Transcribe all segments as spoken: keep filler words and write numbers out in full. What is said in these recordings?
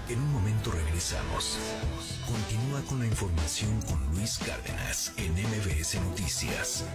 En un momento regresamos. Continúa con la información con Luis Cárdenas en M B S Noticias.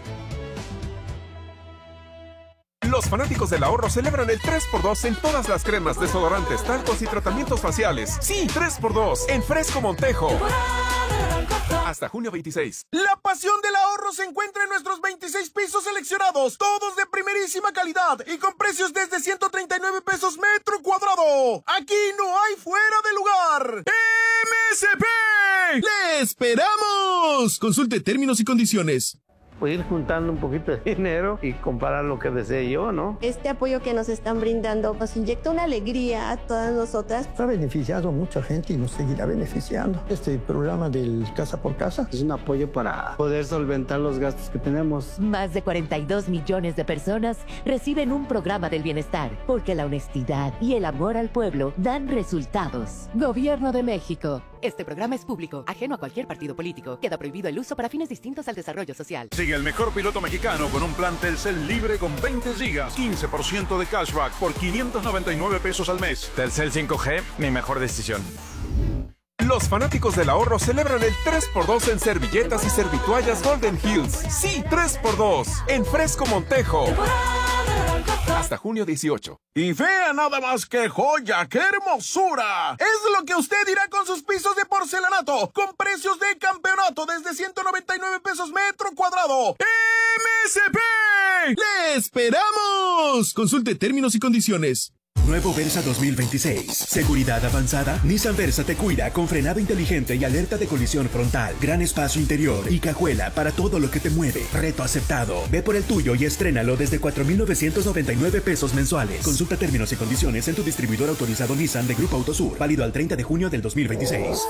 Los fanáticos del ahorro celebran el tres por dos en todas las cremas, desodorantes, talcos y tratamientos faciales. Sí, tres por dos en Fresco Montejo. Hasta junio veintiséis. La pasión del ahorro se encuentra en nuestros veintiséis pisos seleccionados, todos de primerísima calidad y con precios desde ciento treinta y nueve pesos metro cuadrado. Aquí no hay fuera de lugar. M S P. ¡Le esperamos! Consulte términos y condiciones. Pues ir juntando un poquito de dinero y comprar lo que desee yo, ¿no? Este apoyo que nos están brindando nos inyecta una alegría a todas nosotras. Ha beneficiado a mucha gente y nos seguirá beneficiando. Este programa del Casa por Casa es un apoyo para poder solventar los gastos que tenemos. Más de cuarenta y dos millones de personas reciben un programa del bienestar, porque la honestidad y el amor al pueblo dan resultados. Gobierno de México. Este programa es público, ajeno a cualquier partido político. Queda prohibido el uso para fines distintos al desarrollo social. Sigue el mejor piloto mexicano con un plan Telcel libre con veinte gigas, quince por ciento de cashback por quinientos noventa y nueve pesos al mes. Telcel cinco G, mi mejor decisión. Los fanáticos del ahorro celebran el tres por dos en servilletas y servitoallas Golden Hills. Sí, tres por dos en Fresco Montejo. Hasta junio dieciocho. Y vea nada más que joya, qué hermosura. Es lo que usted dirá con sus pisos de porcelanato, con precios de campeonato desde ciento noventa y nueve pesos metro cuadrado. M S P. ¡Le esperamos! Consulte términos y condiciones. Nuevo Versa dos mil veintiséis. Seguridad avanzada. Nissan Versa te cuida con frenado inteligente y alerta de colisión frontal. Gran espacio interior y cajuela para todo lo que te mueve. Reto aceptado. Ve por el tuyo y estrénalo desde cuatro mil novecientos noventa y nueve pesos mensuales. Consulta términos y condiciones en tu distribuidor autorizado Nissan de Grupo Autosur. Válido al treinta de junio del dos mil veintiséis.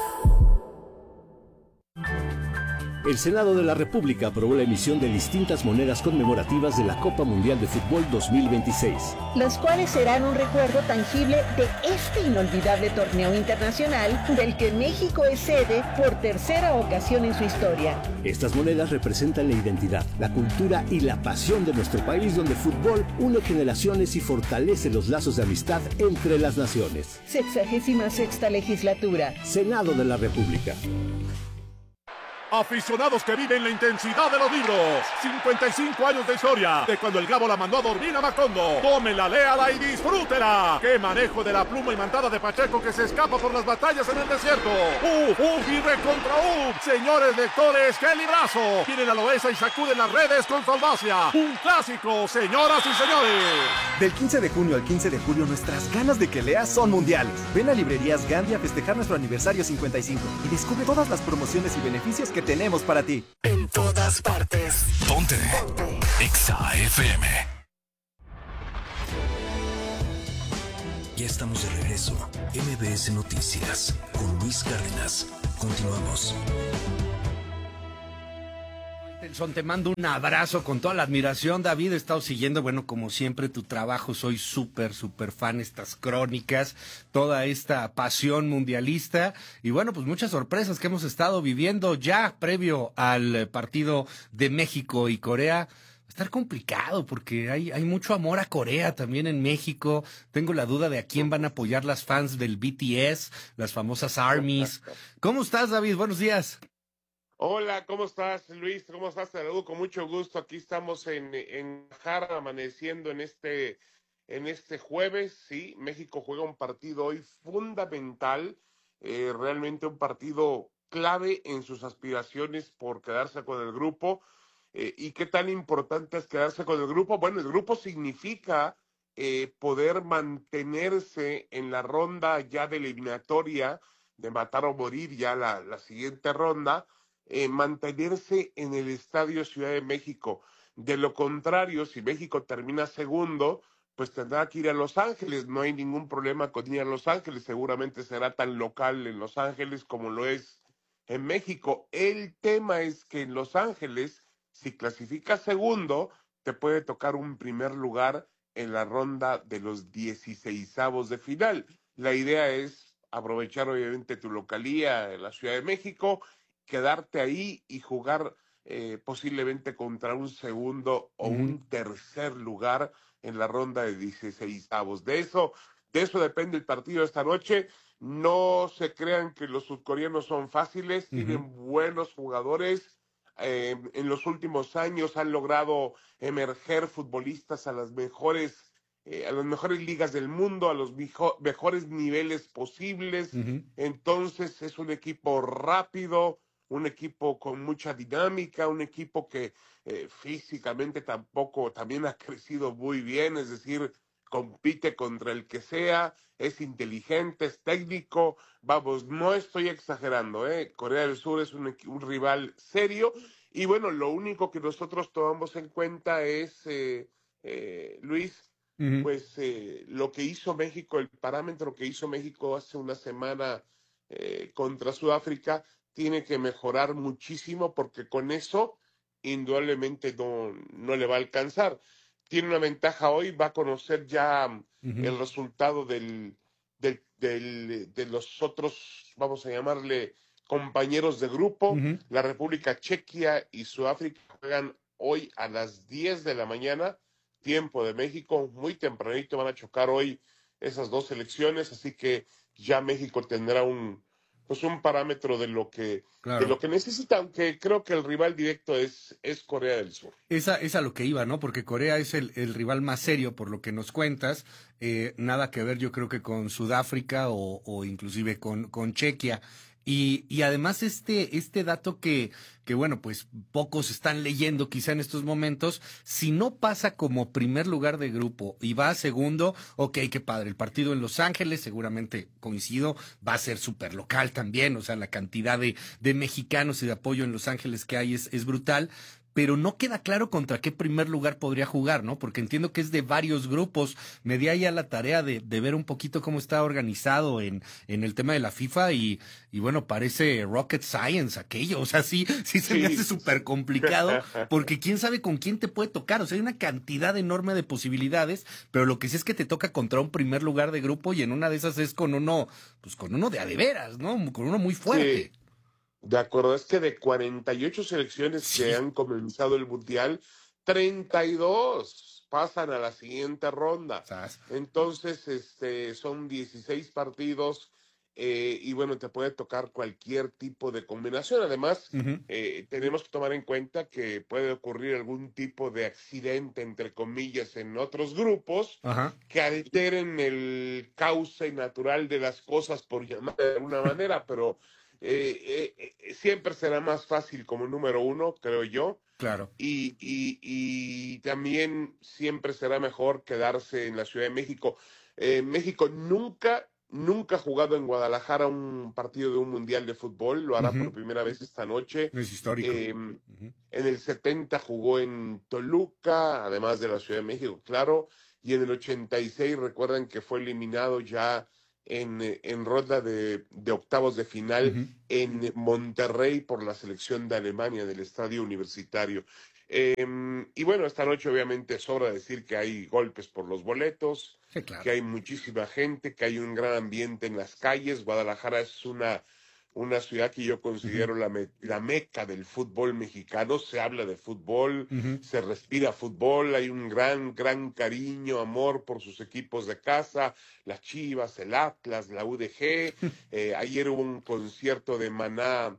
El Senado de la República aprobó la emisión de distintas monedas conmemorativas de la Copa Mundial de Fútbol dos mil veintiséis. Las cuales serán un recuerdo tangible de este inolvidable torneo internacional del que México es sede por tercera ocasión en su historia. Estas monedas representan la identidad, la cultura y la pasión de nuestro país, donde el fútbol une generaciones y fortalece los lazos de amistad entre las naciones. Sexagésima sexta legislatura. Senado de la República. Aficionados que viven la intensidad de los libros. cincuenta y cinco años de historia. De cuando el Gabo la mandó a dormir a Macondo. Tómela, léala y disfrútela. Qué manejo de la pluma imantada de Pacheco, que se escapa por las batallas en el desierto. ¡Uf, uf y recontra uf! Señores lectores, ¡qué librazo! Tienen a Loesa y sacuden las redes con su audacia. Un clásico, señoras y señores. Del quince de junio al quince de julio, nuestras ganas de que leas son mundiales. Ven a Librerías Gandhi a festejar nuestro aniversario cincuenta y cinco y descubre todas las promociones y beneficios que tenemos para ti. En todas partes. Ponte. Exa F M. Ya estamos de regreso. M B S Noticias con Luis Cárdenas. Continuamos. Nelson, te mando un abrazo con toda la admiración. David, he estado siguiendo, bueno, como siempre, tu trabajo. Soy súper, súper fan, estas crónicas, toda esta pasión mundialista. Y bueno, pues muchas sorpresas que hemos estado viviendo ya previo al partido de México y Corea. Va a estar complicado porque hay, hay mucho amor a Corea también en México. Tengo la duda de a quién van a apoyar las fans del B T S, las famosas ARMYs. ¿Cómo estás, David? Buenos días. Hola, ¿cómo estás, Luis? ¿Cómo estás? Te saludo con mucho gusto. Aquí estamos en, en Jara, amaneciendo en este, en este jueves. Sí, México juega un partido hoy fundamental, eh, realmente un partido clave en sus aspiraciones por quedarse con el grupo. Eh, ¿Y qué tan importante es quedarse con el grupo? Bueno, el grupo significa eh, poder mantenerse en la ronda ya de eliminatoria, de matar o morir ya la, la siguiente ronda, Eh, mantenerse en el Estadio Ciudad de México. De lo contrario, si México termina segundo, pues tendrá que ir a Los Ángeles. No hay ningún problema con ir a Los Ángeles. Seguramente será tan local en Los Ángeles como lo es en México. El tema es que en Los Ángeles, si clasificas segundo, te puede tocar un primer lugar en la ronda de los dieciseisavos de final. La idea es aprovechar obviamente tu localía en la Ciudad de México, quedarte ahí y jugar eh, posiblemente contra un segundo o uh-huh. un tercer lugar en la ronda de dieciseisavos. De eso de eso depende el partido de esta noche. No se crean que los sudcoreanos son fáciles, uh-huh. tienen buenos jugadores. Eh, en los últimos años han logrado emerger futbolistas a las mejores, eh, a las mejores ligas del mundo, a los mijo- mejores niveles posibles. Uh-huh. Entonces es un equipo rápido, un equipo con mucha dinámica, un equipo que eh, físicamente tampoco también ha crecido muy bien, es decir, compite contra el que sea, es inteligente, es técnico. Vamos, no estoy exagerando, ¿eh? Corea del Sur es un, un rival serio. Y bueno, lo único que nosotros tomamos en cuenta es, eh, eh, Luis, uh-huh. pues eh, lo que hizo México, el parámetro que hizo México hace una semana eh, contra Sudáfrica, tiene que mejorar muchísimo porque con eso indudablemente no, no le va a alcanzar. Tiene una ventaja hoy, va a conocer ya uh-huh. el resultado del, del, del, de los otros, vamos a llamarle, compañeros de grupo. Uh-huh. La República Chequia y Sudáfrica juegan hoy a las diez de la mañana, tiempo de México, muy tempranito van a chocar hoy esas dos selecciones, así que ya México tendrá un, pues un parámetro de lo que claro. de lo que necesita, aunque creo que el rival directo es, es Corea del Sur. Esa es a lo que iba, ¿no? Porque Corea es el, el rival más serio, por lo que nos cuentas. Eh, nada que ver, yo creo que con Sudáfrica o, o inclusive con, con Chequia. Y, y además este, este dato que, que, bueno, pues pocos están leyendo quizá en estos momentos, si no pasa como primer lugar de grupo y va a segundo, ok, qué padre, el partido en Los Ángeles, seguramente coincido, va a ser súper local también, o sea, la cantidad de, de mexicanos y de apoyo en Los Ángeles que hay es, es brutal. Pero no queda claro contra qué primer lugar podría jugar, ¿no? Porque entiendo que es de varios grupos. Me di ahí a la tarea de, de ver un poquito cómo está organizado en, en el tema de la FIFA y, y bueno, parece rocket science aquello. O sea, sí, sí se sí. me hace súper complicado porque quién sabe con quién te puede tocar. O sea, hay una cantidad enorme de posibilidades, pero lo que sí es que te toca contra un primer lugar de grupo y en una de esas es con uno, pues con uno de a de veras, ¿no? Con uno muy fuerte. Sí. De acuerdo, es que de cuarenta y ocho selecciones sí. que han comenzado el Mundial, treinta y dos pasan a la siguiente ronda. ¿Sabes? Entonces, este, son dieciséis partidos eh, y bueno, te puede tocar cualquier tipo de combinación. Además, uh-huh. eh, tenemos que tomar en cuenta que puede ocurrir algún tipo de accidente, entre comillas, en otros grupos uh-huh. que alteren el cauce natural de las cosas, por llamar de alguna manera, pero... Eh, eh, eh, siempre será más fácil como número uno, creo yo. Claro. Y, y, y también siempre será mejor quedarse en la Ciudad de México. Eh, México nunca, nunca ha jugado en Guadalajara un partido de un mundial de fútbol. Lo hará uh-huh. por primera vez esta noche. Es histórico. Eh, uh-huh. En el setenta jugó en Toluca, además de la Ciudad de México, claro. Y en el ochenta y seis recuerdan que fue eliminado ya en, en ronda de, de octavos de final uh-huh. en Monterrey por la selección de Alemania del Estadio Universitario. Eh, y bueno, esta noche obviamente sobra decir que hay golpes por los boletos, sí, claro. que hay muchísima gente, que hay un gran ambiente en las calles. Guadalajara es una, una ciudad que yo considero uh-huh. la, me, la meca del fútbol mexicano. Se habla de fútbol, uh-huh. se respira fútbol, hay un gran, gran cariño, amor por sus equipos de casa, las Chivas, el Atlas, la U D G. Eh, ayer hubo un concierto de Maná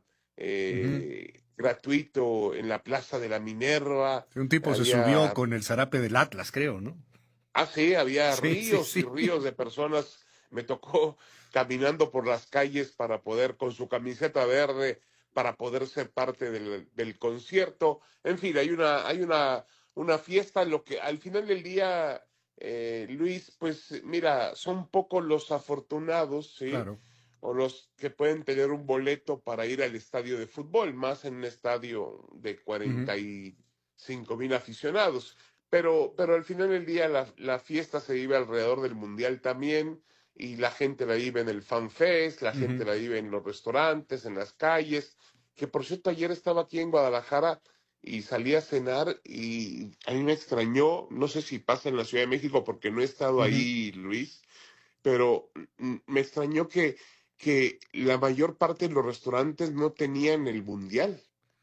eh, uh-huh. gratuito en la Plaza de la Minerva. Un tipo había... se subió con el zarape del Atlas, creo, ¿no? Ah, sí, había sí, ríos sí, sí. y ríos de personas. Me tocó caminando por las calles para poder, con su camiseta verde, para poder ser parte del, del concierto. En fin, hay una, hay una, una fiesta. Lo que al final del día, eh, Luis, pues mira, son pocos los afortunados, ¿sí? Claro. O los que pueden tener un boleto para ir al estadio de fútbol, más en un estadio de cuarenta y cinco mil uh-huh. aficionados. Pero, pero al final del día la, la fiesta se vive alrededor del Mundial también, y la gente la vive en el Fan Fest, la uh-huh. gente la vive en los restaurantes, en las calles, que por cierto ayer estaba aquí en Guadalajara y salí a cenar y a mí me extrañó, no sé si pasa en la Ciudad de México porque no he estado uh-huh. ahí, Luis, pero me extrañó que, que la mayor parte de los restaurantes no tenían el Mundial.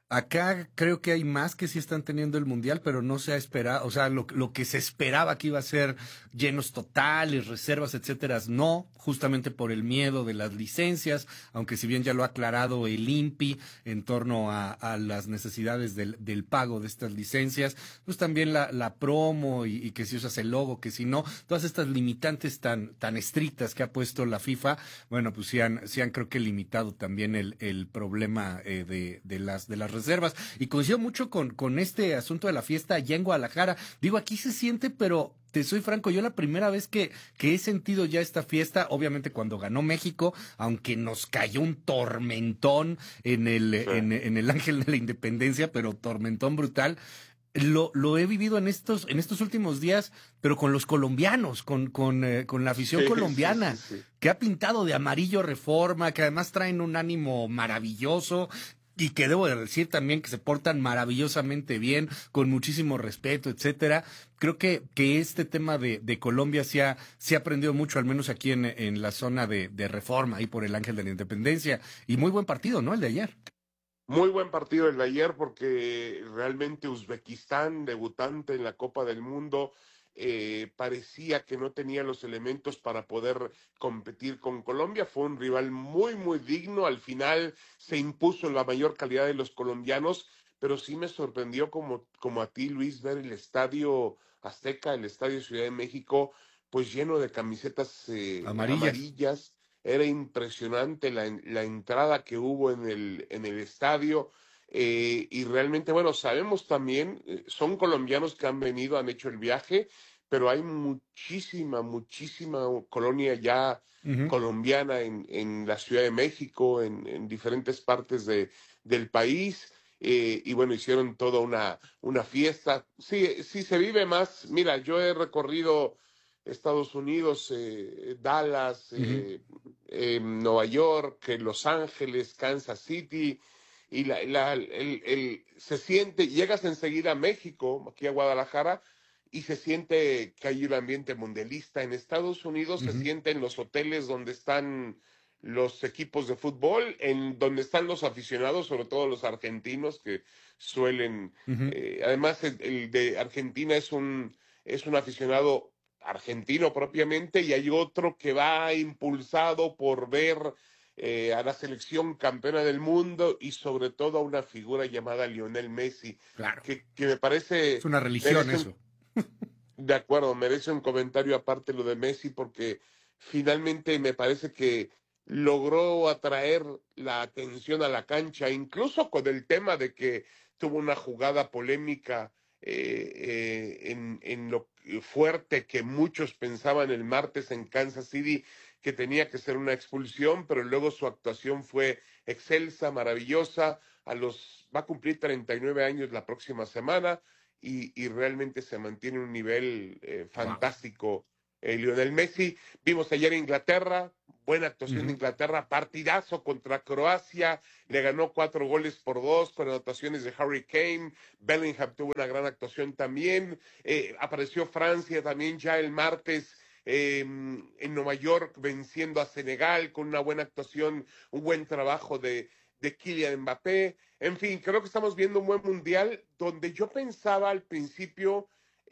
Acá creo que hay más que sí están teniendo el Mundial, pero no se ha esperado, o sea, lo, lo que se esperaba que iba a ser llenos totales, reservas, etcétera, no, justamente por el miedo de las licencias, aunque si bien ya lo ha aclarado el I N P I en torno a, a las necesidades del, del pago de estas licencias, pues también la, la promo y, y que si usas el logo, que si no, todas estas limitantes tan, tan estrictas que ha puesto la FIFA, bueno, pues sí han, sí han creo que limitado también el, el problema eh, de, de las, de las reservas, y coincido mucho con, con este asunto de la fiesta allá en Guadalajara. Digo, aquí se siente, pero te soy franco, yo la primera vez que, que he sentido ya esta fiesta, obviamente cuando ganó México, aunque nos cayó un tormentón en el, sí. en, en el Ángel de la Independencia, pero tormentón brutal. Lo, lo he vivido en estos, en estos últimos días, pero con los colombianos, con, con, eh, con la afición sí, colombiana, sí, sí, sí. que ha pintado de amarillo Reforma, que además traen un ánimo maravilloso. Y que debo de decir también que se portan maravillosamente bien, con muchísimo respeto, etcétera. Creo que, que este tema de, de Colombia se ha, se ha aprendido mucho, al menos aquí en, en la zona de, de Reforma, ahí por el Ángel de la Independencia. Y muy buen partido, ¿no? El de ayer. Muy buen partido el de ayer, porque realmente Uzbekistán, debutante en la Copa del Mundo, Eh, parecía que no tenía los elementos para poder competir con Colombia. Fue un rival muy, muy digno. Al final se impuso la mayor calidad de los colombianos, pero sí me sorprendió como, como a ti, Luis, ver el Estadio Azteca, el Estadio Ciudad de México, pues lleno de camisetas eh, amarillas. amarillas. Era impresionante la, la entrada que hubo en el, en el estadio. Eh, y realmente, bueno, sabemos también, eh, son colombianos que han venido, han hecho el viaje, pero hay muchísima, muchísima colonia ya uh-huh. colombiana en, en la Ciudad de México, en, en diferentes partes de, del país, eh, y bueno, hicieron toda una, una fiesta. Sí, sí se vive más. Mira, yo he recorrido Estados Unidos, eh, Dallas, uh-huh. eh, eh, Nueva York, Los Ángeles, Kansas City, y la, la, el, el, se siente, llegas enseguida a México, aquí a Guadalajara, y se siente que hay un ambiente mundialista. En Estados Unidos uh-huh. se siente en los hoteles donde están los equipos de fútbol, en donde están los aficionados, sobre todo los argentinos, que suelen, uh-huh. eh, además el, el de Argentina es un, es un aficionado argentino propiamente, y hay otro que va impulsado por ver Eh, a la selección campeona del mundo, y sobre todo a una figura llamada Lionel Messi, claro. que, que me parece... Es una religión eso. Un, de acuerdo, merece un comentario aparte lo de Messi, porque finalmente me parece que logró atraer la atención a la cancha, incluso con el tema de que tuvo una jugada polémica eh, eh, en, en lo fuerte que muchos pensaban el martes en Kansas City, que tenía que ser una expulsión, pero luego su actuación fue excelsa, maravillosa. A los, va a cumplir treinta y nueve años la próxima semana, y, y realmente se mantiene un nivel eh, fantástico. Wow. Eh, Lionel Messi, vimos ayer Inglaterra, buena actuación uh-huh. de Inglaterra, partidazo contra Croacia, le ganó cuatro goles por dos con anotaciones de Harry Kane. Bellingham tuvo una gran actuación también. Eh, apareció Francia también ya el martes, Eh, en Nueva York, venciendo a Senegal con una buena actuación, un buen trabajo de, de Kylian Mbappé. En fin, creo que estamos viendo un buen mundial, donde yo pensaba al principio,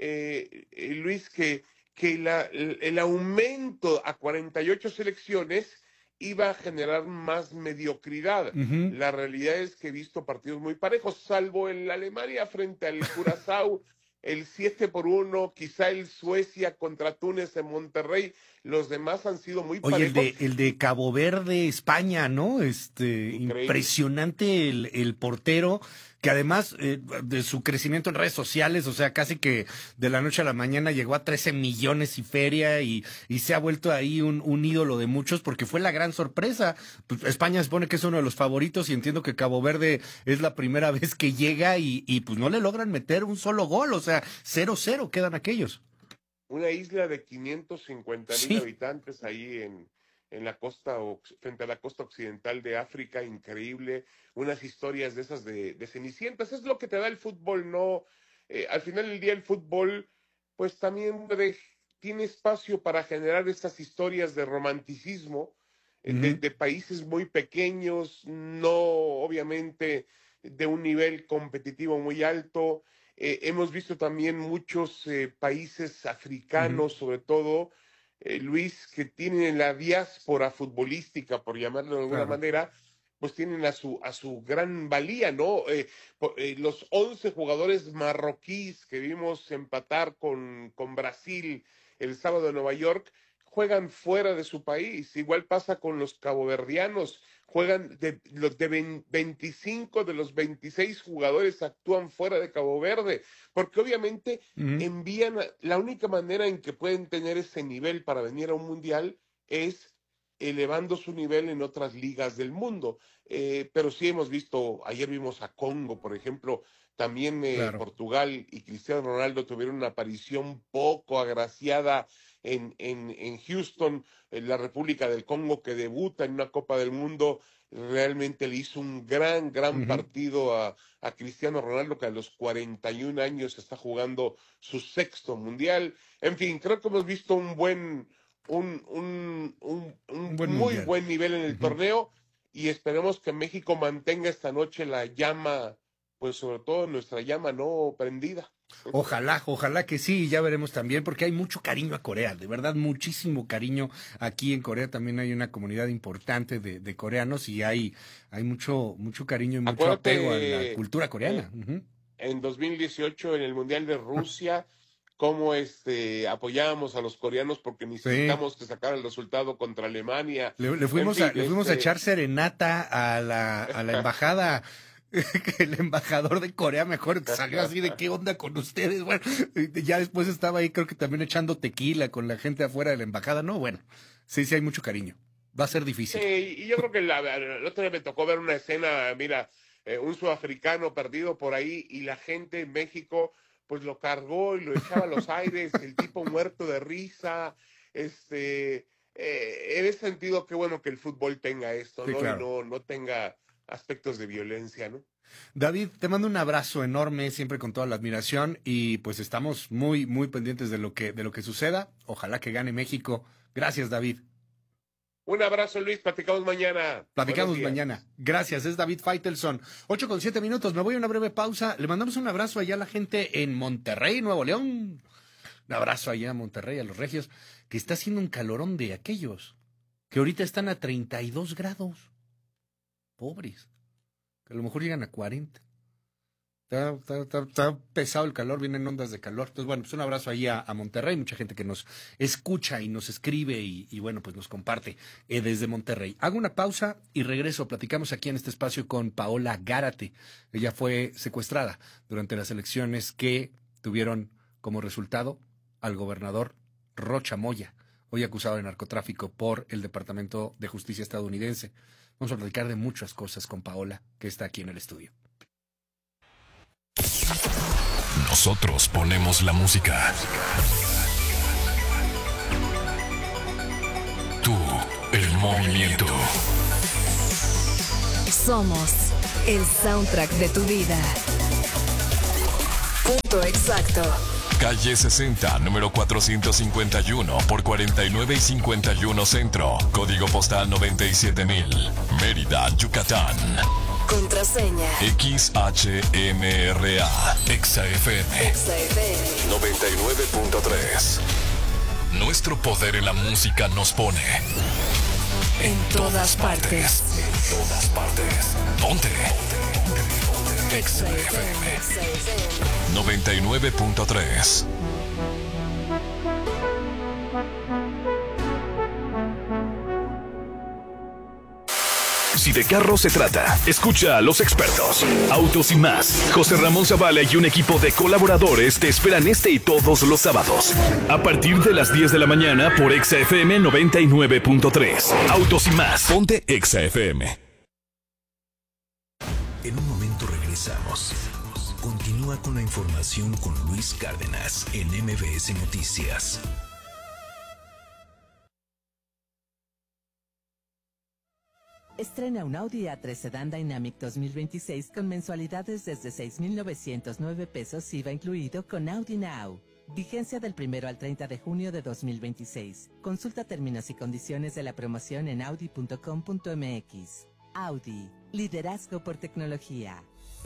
eh, eh, Luis, que, que la, el, el aumento a cuarenta y ocho selecciones iba a generar más mediocridad. Uh-huh. La realidad es que he visto partidos muy parejos, salvo el Alemania frente al Curazao, el siete por uno, quizá el Suecia contra Túnez en Monterrey. Los demás han sido muy Oye, parejos. el de, el de Cabo Verde, España, ¿no? Este, increíble. Impresionante el, el portero, que además eh, de su crecimiento en redes sociales, o sea, casi que de la noche a la mañana llegó a trece millones y feria, y, y se ha vuelto ahí un, un ídolo de muchos, porque fue la gran sorpresa. Pues España se supone que es uno de los favoritos, y entiendo que Cabo Verde es la primera vez que llega, y, y pues no le logran meter un solo gol, o sea, cero cero quedan aquellos. Una isla de quinientos cincuenta mil sí. habitantes ahí en, en la costa, frente a la costa occidental de África, increíble. Unas historias de esas de, de cenicientas, es lo que te da el fútbol, ¿no? Eh, al final del día el fútbol, pues también de, tiene espacio para generar estas historias de romanticismo, eh, uh-huh. de, de países muy pequeños, no obviamente de un nivel competitivo muy alto. Eh, hemos visto también muchos eh, países africanos, uh-huh. sobre todo, eh, Luis, que tienen la diáspora futbolística, por llamarlo de alguna claro. manera, pues tienen a su, a su gran valía, ¿no? Eh, eh, los once jugadores marroquíes que vimos empatar con, con Brasil el sábado en Nueva York, juegan fuera de su país. Igual pasa con los caboverdianos, juegan de los de veinticinco de los veintiséis jugadores actúan fuera de Cabo Verde, porque obviamente uh-huh. envían, a, la única manera en que pueden tener ese nivel para venir a un mundial es elevando su nivel en otras ligas del mundo. Eh, pero sí hemos visto, ayer vimos a Congo, por ejemplo, también eh, claro. Portugal y Cristiano Ronaldo tuvieron una aparición poco agraciada en, en, en Houston, en la República del Congo, que debuta en una Copa del Mundo. Realmente le hizo un gran, gran uh-huh. partido a, a Cristiano Ronaldo, que a los cuarenta y un años está jugando su sexto mundial. En fin, creo que hemos visto un buen, un, un, un, un, un buen muy mundial. buen nivel en el uh-huh. torneo, y esperemos que México mantenga esta noche la llama, pues sobre todo nuestra llama no prendida. Ojalá, ojalá que sí, ya veremos también, porque hay mucho cariño a Corea, de verdad, muchísimo cariño. Aquí en Corea también hay una comunidad importante de, de coreanos, y hay, hay mucho, mucho cariño y mucho Acuérdate, apego a la cultura coreana. Eh, uh-huh. En dos mil dieciocho, en el Mundial de Rusia, cómo este, apoyábamos a los coreanos porque necesitamos sí. que sacara el resultado contra Alemania. Le, le fuimos, en fin, a, le fuimos este... a echar serenata a la, a la embajada. Que el embajador de Corea mejor salió así de qué onda con ustedes. Bueno, ya después estaba ahí, creo que también echando tequila con la gente afuera de la embajada. No, bueno, sí, sí hay mucho cariño. Va a ser difícil. Sí, y yo creo que la, el otro día me tocó ver una escena, mira, eh, un sudafricano perdido por ahí, y la gente en México pues lo cargó y lo echaba a los aires, el tipo muerto de risa. Este, eh, en ese sentido, qué bueno que el fútbol tenga esto, sí, ¿no? Claro. Y no, no tenga aspectos de violencia, ¿no? David, te mando un abrazo enorme, siempre con toda la admiración, y pues estamos muy, muy pendientes de lo que, de lo que suceda. Ojalá que gane México. Gracias, David. Un abrazo, Luis. Platicamos mañana. Platicamos mañana. Gracias. Es David Faitelson. Ocho con siete minutos. Me voy a una breve pausa. Le mandamos un abrazo allá a la gente en Monterrey, Nuevo León. Un abrazo allá a Monterrey, a los regios, que está haciendo un calorón de aquellos que ahorita están a treinta y dos grados. Pobres. Que a lo mejor llegan a cuarenta. Está, está, está, está pesado el calor, vienen ondas de calor. Entonces, bueno, pues un abrazo ahí a, a Monterrey, mucha gente que nos escucha y nos escribe y, y bueno, pues nos comparte eh, desde Monterrey. Hago una pausa y regreso. Platicamos aquí en este espacio con Paola Gárate. Ella fue secuestrada durante las elecciones que tuvieron como resultado al gobernador Rocha Moya, hoy acusado de narcotráfico por el Departamento de Justicia estadounidense. Vamos a platicar de muchas cosas con Paola, que está aquí en el estudio. Nosotros ponemos la música. Tú, el movimiento. Somos el soundtrack de tu vida. Punto exacto. Calle sesenta, número cuatrocientos cincuenta y uno por cuarenta y nueve y cincuenta y uno Centro. Código postal noventa y siete mil. Mérida, Yucatán. Contraseña X H M R A. Exa F M. Exa F M noventa y nueve punto tres. Nuestro poder en la música nos pone en, en todas, todas partes. partes. En todas partes. Ponte. Exa F M noventa y nueve punto tres. Si de carro se trata, escucha a los expertos. Autos y más. José Ramón Zavala y un equipo de colaboradores te esperan este y todos los sábados. A partir de las diez de la mañana por Exa F M noventa y nueve punto tres. Autos y más. Ponte Exa F M. En un momento regresamos. Continúa con la información con Luis Cárdenas en M B S Noticias. Estrena un Audi A tres Sedan Dynamic dos mil veintiséis con mensualidades desde seis mil novecientos nueve pesos I V A incluido con Audi Now. Vigencia del primero al treinta de junio de dos mil veintiséis. Consulta términos y condiciones de la promoción en audi punto com punto m x. Audi, liderazgo por tecnología.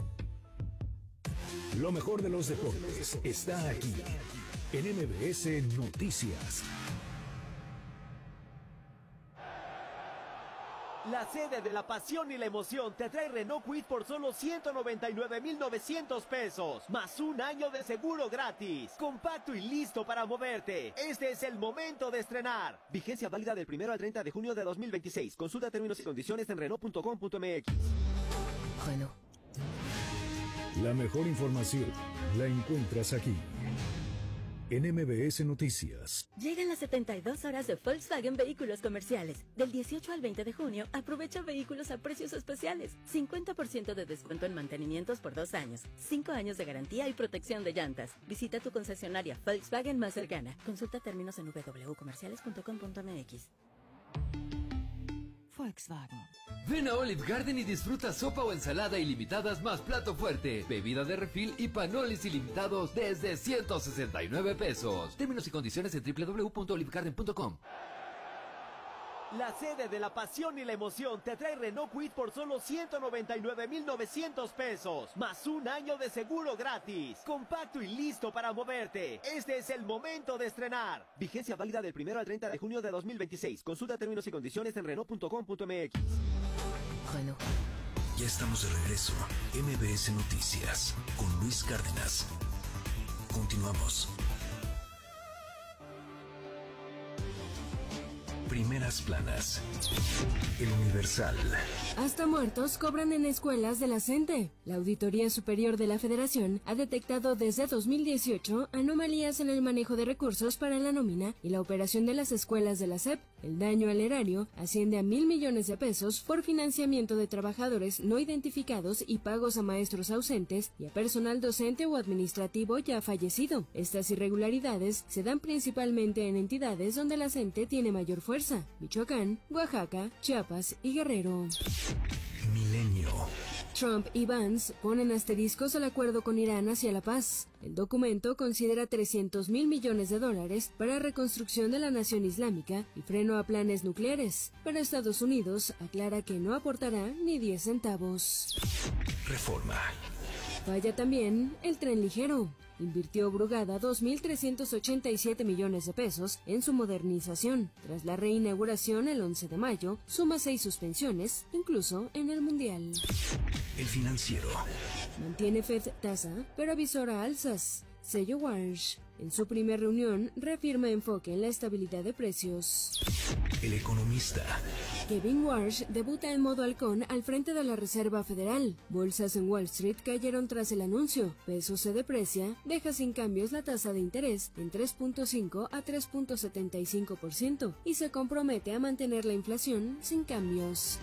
Lo mejor de los deportes está aquí en M B S Noticias. La sede de la pasión y la emoción te trae Renault Kwid por solo ciento noventa y nueve mil novecientos pesos, más un año de seguro gratis. Compacto y listo para moverte. Este es el momento de estrenar. Vigencia válida del primero al treinta de junio de dos mil veintiséis. Consulta términos y condiciones en Renault punto com punto m x. Renault. La mejor información la encuentras aquí en M B S Noticias. Llegan las setenta y dos horas de Volkswagen Vehículos Comerciales. Del dieciocho al veinte de junio, aprovecha vehículos a precios especiales. cincuenta por ciento de descuento en mantenimientos por dos años. cinco años de garantía y protección de llantas. Visita tu concesionaria Volkswagen más cercana. Consulta términos en w w w punto comerciales punto com punto m x. Volkswagen. Ven a Olive Garden y disfruta sopa o ensalada ilimitadas más plato fuerte, bebida de refil y panolis ilimitados desde ciento sesenta y nueve pesos. Términos y condiciones en w w w punto olive garden punto com. La sede de la pasión y la emoción te trae Renault Kwid por solo ciento noventa y nueve mil novecientos pesos, más un año de seguro gratis. Compacto y listo para moverte. Este es el momento de estrenar. Vigencia válida del primero al treinta de junio de dos mil veintiséis. Consulta términos y condiciones en Renault punto com punto m x. Renault. Ya estamos de regreso. M B S Noticias con Luis Cárdenas. Continuamos. Primeras planas. El Universal. Hasta muertos cobran en escuelas de la CENTE. La Auditoría Superior de la Federación ha detectado desde dos mil dieciocho anomalías en el manejo de recursos para la nómina y la operación de las escuelas de la S E P. El daño al erario asciende a mil millones de pesos por financiamiento de trabajadores no identificados y pagos a maestros ausentes y a personal docente o administrativo ya fallecido. Estas irregularidades se dan principalmente en entidades donde la CENTE tiene mayor fuerza: Michoacán, Oaxaca, Chiapas y Guerrero. Milenio. Trump y Vance ponen asteriscos al acuerdo con Irán hacia la paz. El documento considera trescientos mil millones de dólares para reconstrucción de la nación islámica y freno a planes nucleares, pero Estados Unidos aclara que no aportará ni diez centavos. Reforma. Falla también el tren ligero. Invirtió Brugada dos mil trescientos ochenta y siete millones de pesos en su modernización. Tras la reinauguración el once de mayo, suma seis suspensiones, incluso en el Mundial. El Financiero. Mantiene Fed tasa, pero avisora alzas. Sello Walsh. En su primera reunión, reafirma enfoque en la estabilidad de precios. El Economista. Kevin Warsh debuta en modo halcón al frente de la Reserva Federal. Bolsas en Wall Street cayeron tras el anuncio. Peso se deprecia, deja sin cambios la tasa de interés en tres punto cinco a tres punto setenta y cinco por ciento y se compromete a mantener la inflación sin cambios.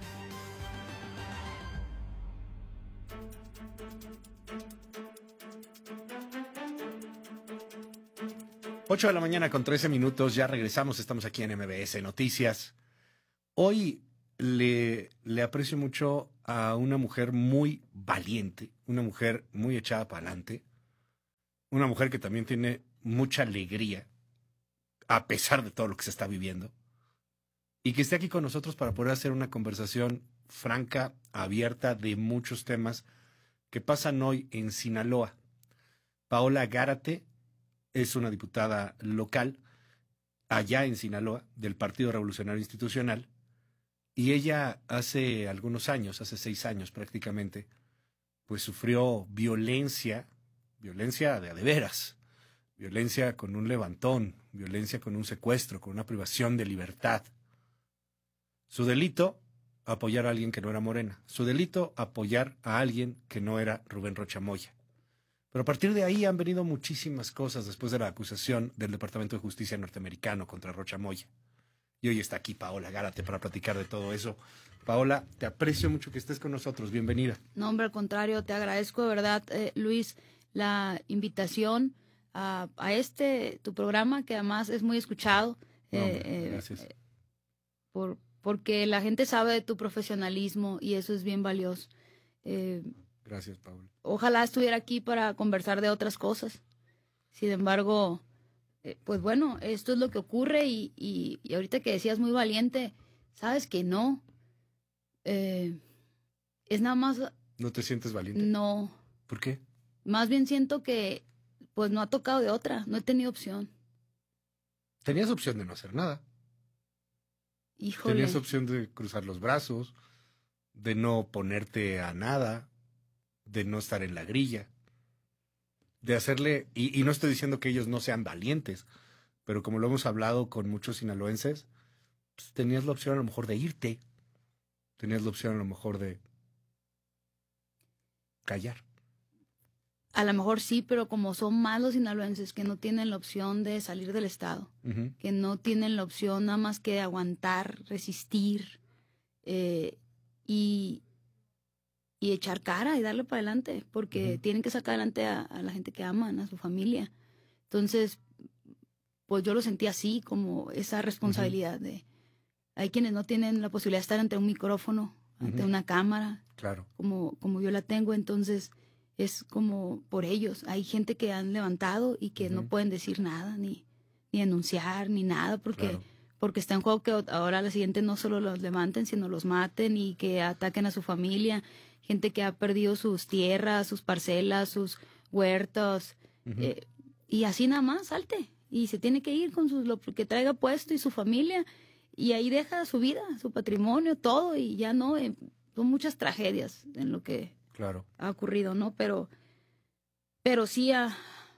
ocho de la mañana con trece minutos, ya regresamos, estamos aquí en M B S Noticias. Hoy le, le aprecio mucho a una mujer muy valiente, una mujer muy echada para adelante, una mujer que también tiene mucha alegría, a pesar de todo lo que se está viviendo, y que esté aquí con nosotros para poder hacer una conversación franca, abierta, de muchos temas que pasan hoy en Sinaloa. Paola Gárate es una diputada local allá en Sinaloa del Partido Revolucionario Institucional, y ella hace algunos años, hace seis años prácticamente, pues sufrió violencia, violencia de a de veras, violencia con un levantón, violencia con un secuestro, con una privación de libertad. Su delito, apoyar a alguien que no era Morena. Su delito, apoyar a alguien que no era Rubén Rocha Moya. Pero a partir de ahí han venido muchísimas cosas después de la acusación del Departamento de Justicia norteamericano contra Rocha Moya. Y hoy está aquí Paola Gárate para platicar de todo eso. Paola, te aprecio mucho que estés con nosotros. Bienvenida. No, hombre, al contrario, te agradezco de verdad, eh, Luis, la invitación a, a este, tu programa, que además es muy escuchado. No, eh, hombre, eh, gracias. eh, por, porque la gente sabe de tu profesionalismo y eso es bien valioso. Eh, Gracias, Paola. Ojalá estuviera aquí para conversar de otras cosas. Sin embargo, eh, pues bueno, esto es lo que ocurre y, y, y ahorita que decías muy valiente, sabes que no. Eh, es nada más... ¿No te sientes valiente? No. ¿Por qué? más bien siento que pues no ha tocado de otra, no he tenido opción. Tenías opción de no hacer nada. Híjole. Tenías opción de cruzar los brazos, de no ponerte a nada, de no estar en la grilla, de hacerle, y, y no estoy diciendo que ellos no sean valientes, pero como lo hemos hablado con muchos sinaloenses, pues tenías la opción a lo mejor de irte, tenías la opción a lo mejor de callar. A lo mejor sí, pero como son más los sinaloenses que no tienen la opción de salir del estado, Uh-huh. que no tienen la opción nada más que de aguantar, resistir eh, y, y echar cara y darle para adelante, porque uh-huh. tienen que sacar adelante a, a la gente que aman, a su familia. Entonces, pues yo lo sentí así, como esa responsabilidad uh-huh. de... Hay quienes no tienen la posibilidad de estar ante un micrófono, ante uh-huh. una cámara, claro. como, como yo la tengo, entonces... es como por ellos. Hay gente que han levantado y que uh-huh. no pueden decir nada, ni, ni denunciar, ni nada, porque, claro. porque está en juego que ahora la siguiente no solo los levanten, sino los maten y que ataquen a su familia. Gente que ha perdido sus tierras, sus parcelas, sus huertos. Uh-huh. Eh, y así nada más, salte. Y se tiene que ir con sus, lo que traiga puesto y su familia. Y ahí deja su vida, su patrimonio, todo. Y ya no, eh, son muchas tragedias en lo que... Claro. ha ocurrido, ¿no? Pero, pero sí ha...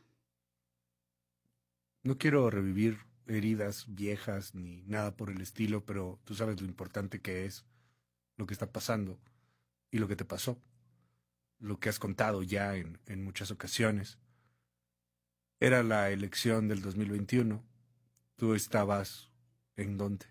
No quiero revivir heridas viejas ni nada por el estilo, pero tú sabes lo importante que es lo que está pasando y lo que te pasó, lo que has contado ya en, en muchas ocasiones. Era la elección del dos mil veintiuno. ¿Tú estabas en dónde?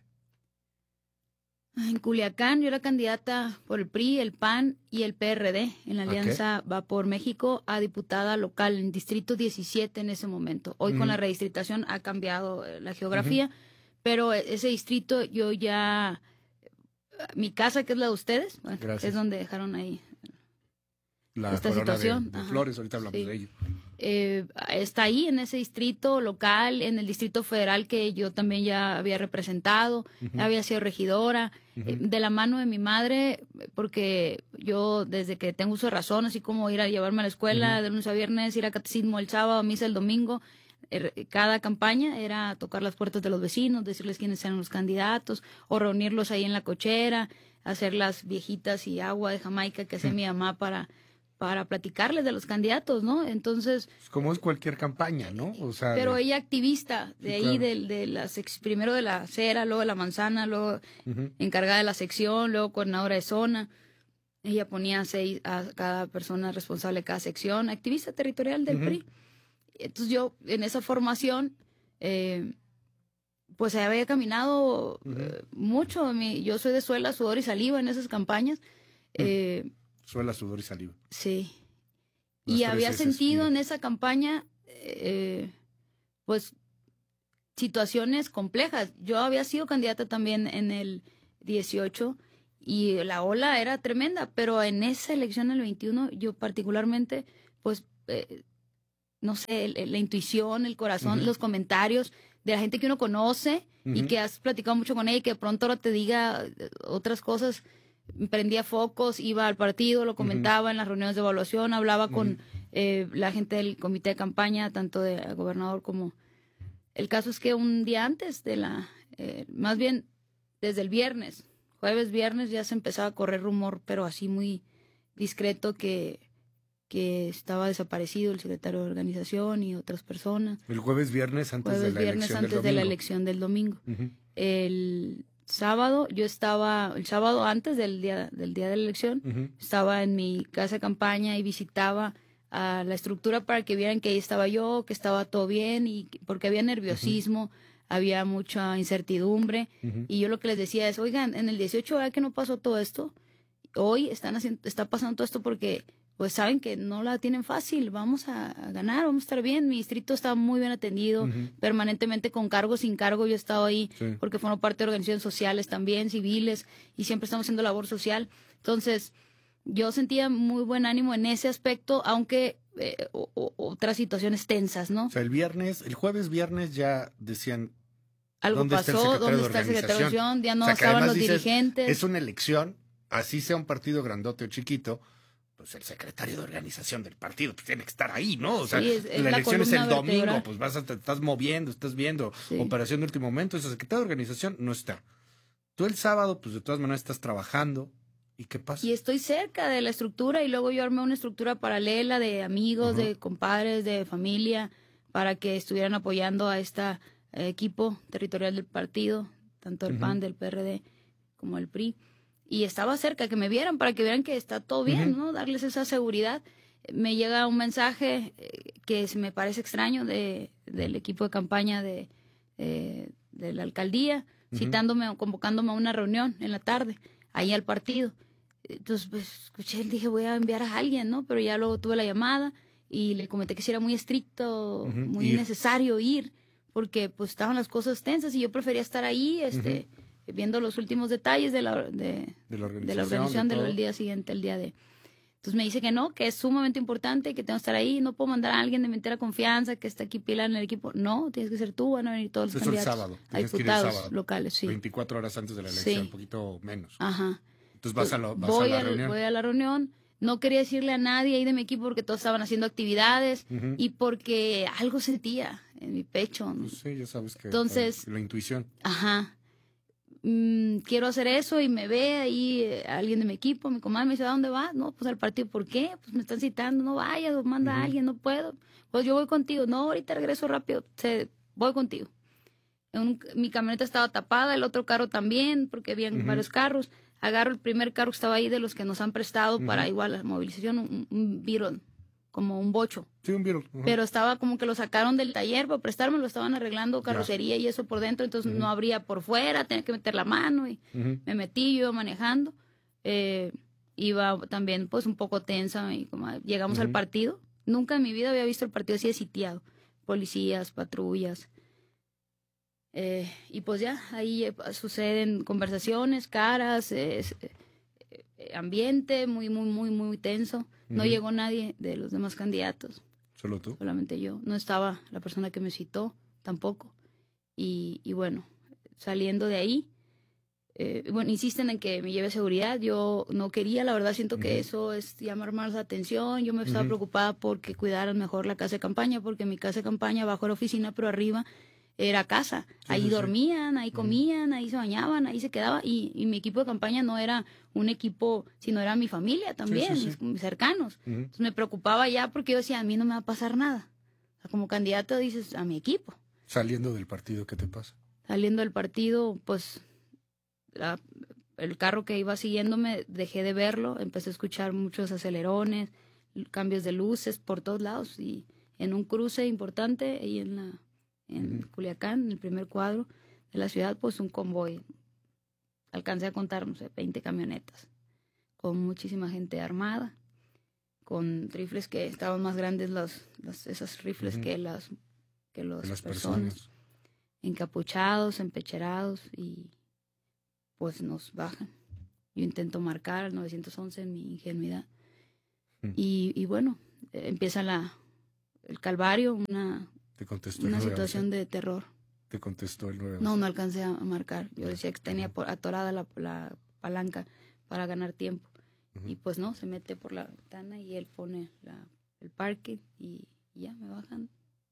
En Culiacán, yo era candidata por el P R I, el P A N y el P R D, en la alianza Va por México, a diputada local en Distrito diecisiete en ese momento. Hoy uh-huh. con la redistritación ha cambiado la geografía, uh-huh. pero ese distrito yo ya... Mi casa, que es la de ustedes, bueno, es donde dejaron ahí la esta situación. De, de Flores, ahorita hablamos sí. de ello. Eh, está ahí en ese distrito local, en el distrito federal que yo también ya había representado, uh-huh. había sido regidora, uh-huh. eh, de la mano de mi madre, porque yo desde que tengo uso de razón, así como ir a llevarme a la escuela uh-huh. de lunes a viernes, ir a catecismo el sábado, misa el domingo, eh, cada campaña era tocar las puertas de los vecinos, decirles quiénes eran los candidatos, o reunirlos ahí en la cochera, hacer las viejitas y agua de Jamaica que hacía uh-huh. mi mamá para... para platicarles de los candidatos, ¿no? Entonces... Como es cualquier campaña, ¿no? O sea, pero de... ella activista, de sí, ahí, claro. de, de las ex, primero de la cera, luego de la manzana, luego uh-huh. encargada de la sección, luego coordinadora de zona. Ella ponía seis, a cada persona responsable de cada sección, activista territorial del uh-huh. P R I. Entonces yo, en esa formación, eh, pues había caminado uh-huh. eh, mucho. Mi, yo soy de suela, sudor y saliva en esas campañas. Uh-huh. Eh, Suela, sudor y saliva. Sí. Las y había sentido en esa campaña, eh, pues, situaciones complejas. Yo había sido candidata también en el dieciocho y la ola era tremenda, pero en esa elección, el veintiuno, yo particularmente, pues, eh, no sé, el, la intuición, el corazón, uh-huh. los comentarios de la gente que uno conoce uh-huh. y que has platicado mucho con ella y que de pronto ahora te diga otras cosas. Prendía focos, iba al partido, lo comentaba uh-huh. en las reuniones de evaluación, hablaba uh-huh. con eh, la gente del comité de campaña, tanto del gobernador como... El caso es que un día antes de la... Eh, más bien desde el viernes, jueves, viernes, ya se empezaba a correr rumor, pero así muy discreto, que, que estaba desaparecido el secretario de organización y otras personas. El jueves, viernes antes jueves, de la viernes elección antes del de la domingo. elección del domingo. Uh-huh. El... sábado, yo estaba, el sábado antes del día, del día de la elección, uh-huh. estaba en mi casa de campaña y visitaba a la estructura para que vieran que ahí estaba yo, que estaba todo bien, y porque había nerviosismo, uh-huh. había mucha incertidumbre, uh-huh. y yo lo que les decía es, oigan, en el dieciocho, ¿verdad que no pasó todo esto? Hoy están haciendo, está pasando todo esto porque pues saben que no la tienen fácil, vamos a, a ganar, vamos a estar bien. Mi distrito está muy bien atendido, uh-huh. permanentemente con cargo, sin cargo, yo he estado ahí sí. porque formo parte de organizaciones sociales también, civiles, y siempre estamos haciendo labor social. Entonces, yo sentía muy buen ánimo en ese aspecto, aunque eh, o, o, otras situaciones tensas, ¿no? O sea, el viernes, el jueves, viernes ya decían... Algo ¿dónde pasó, está el ¿dónde está el secretario de organización? Ya no o sea, estaban los dices, dirigentes. Es una elección, así sea un partido grandote o chiquito, pues el secretario de organización del partido pues tiene que estar ahí, ¿no? O sea, sí, es, es la, la elección es el domingo, vertebral. pues vas a, te estás moviendo, estás viendo Sí. operación de último momento, ese secretario de organización no está. Tú el sábado, pues de todas maneras estás trabajando. ¿Y qué pasa? Y estoy cerca de la estructura y luego yo armé una estructura paralela de amigos, Ujú. de compadres, de familia, para que estuvieran apoyando a este eh, equipo territorial del partido, tanto el Ujú. P A N, del P R D, como el P R I. Y estaba cerca, que me vieran, para que vieran que está todo bien, Ujú. ¿no? Darles esa seguridad. Me llega un mensaje eh, que se me parece extraño de, del equipo de campaña de, eh, de la alcaldía, Ujú. citándome o convocándome a una reunión en la tarde, ahí al partido. Entonces, pues, escuché, dije, voy a enviar a alguien, ¿no? Pero ya luego tuve la llamada y le comenté que si era muy estricto, Ujú, muy ir. necesario ir, porque pues estaban las cosas tensas y yo prefería estar ahí, este, viendo los últimos detalles de la, de, De la de la organización, organización de del todo. día siguiente, el día de... Entonces me dice que no, que es sumamente importante, que tengo que estar ahí, no puedo mandar a alguien de mi entera confianza, que está aquí pila en el equipo. No, tienes que ser tú, van a venir todos los Eso el candidatos sábado. a Tienes que ir el diputados sábado. locales, sí. veinticuatro horas antes de la elección, Sí. un poquito menos. Ajá. Entonces vas a, lo- vas voy a la al- reunión. Voy a la reunión. No quería decirle a nadie ahí de mi equipo porque todos estaban haciendo actividades Ujú. y porque algo sentía en mi pecho. Pues sí, ya sabes que Entonces- la, la intuición. Ajá. Mm, quiero hacer eso y me ve ahí eh, alguien de mi equipo, mi comadre me dice, ¿a dónde vas? No, pues al partido. ¿Por qué? Pues me están citando, no vayas, o manda a Ujú. alguien, no puedo. Pues yo voy contigo. No, ahorita regreso rápido, se, voy contigo. En un- mi camioneta estaba tapada, el otro carro también, porque habían Ujú. varios carros. Agarro el primer carro que estaba ahí de los que nos han prestado Ujú. para igual la movilización, un, un Beetle, como un bocho. Sí, un virus. Ujú. Pero estaba como que lo sacaron del taller para prestarme, lo estaban arreglando carrocería y eso por dentro, entonces Ujú. no abría por fuera, tenía que meter la mano y Ujú. me metí, yo iba manejando. Eh, iba también pues un poco tensa y como llegamos al Ujú. partido. Nunca en mi vida había visto el partido así de sitiado. Policías, patrullas. Eh, y pues ya, ahí eh, suceden conversaciones, caras, eh, es- eh, ambiente muy, muy, muy, muy tenso. No Ujú. llegó nadie de los demás candidatos, ¿Solo tú? solamente yo. No estaba la persona que me citó tampoco. Y, y bueno, saliendo de ahí, eh, bueno, insisten en que me lleve seguridad. Yo no quería, la verdad siento que Ujú. eso es llamar más la atención. Yo me estaba Ujú. preocupada porque cuidaran mejor la casa de campaña, porque mi casa de campaña abajo era oficina, pero arriba era casa. Sí, Ahí sí, sí. dormían, ahí comían, ahí se bañaban, ahí se quedaba. Y, y mi equipo de campaña no era un equipo, sino era mi familia también, sí, sí. mis- mis cercanos. Ujú. Entonces me preocupaba ya porque yo decía, a mí no me va a pasar nada. O sea, como candidato dices, a mi equipo. Saliendo del partido, ¿qué te pasa? Saliendo del partido, pues la- el carro que iba siguiéndome, dejé de verlo, empecé a escuchar muchos acelerones, cambios de luces por todos lados. Y en un cruce importante, ahí en, la, en Ujú. Culiacán, en el primer cuadro de la ciudad, pues un convoy. Alcancé a contar, no sé, veinte camionetas, con muchísima gente armada, con rifles que estaban más grandes, los, los- esas rifles Ujú. que las, que los Las personas, personas. encapuchados, empecherados, y pues nos bajan. Yo intento marcar al nueve once en mi ingenuidad. Mm. Y, y bueno, eh, empieza la, el calvario, una, Te contestó el una nueve situación once. de terror. Te contestó el nueve No, no alcancé a marcar. Yo decía que tenía por- atorada la, la palanca para ganar tiempo. Ujú. Y pues no, se mete por la ventana y él pone la, el parque y, y ya me bajan.